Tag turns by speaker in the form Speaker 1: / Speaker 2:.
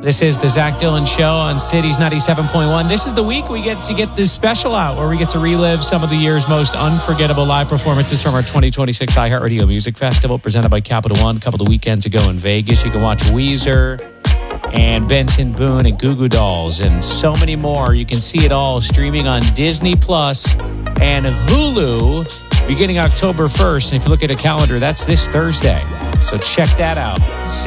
Speaker 1: This is the Zach Dillon Show on Cities 97.1. This is the week we get to get this special out where we get to relive some of the year's most unforgettable live performances from our 2026 iHeartRadio Music Festival presented by Capital One a couple of weekends ago in Vegas. You can watch Weezer and Benson Boone and Goo Goo Dolls and so many more. You can see it all streaming on Disney Plus and Hulu beginning October 1st. And if you look at a calendar, that's this Thursday. So check that out.